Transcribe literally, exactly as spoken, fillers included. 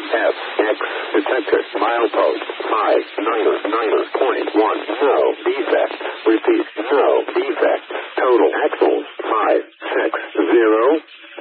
F, X, detector, milepost, five, niner, niner, point one, no, defect, repeat, no, defect, total axles, five, six, zero,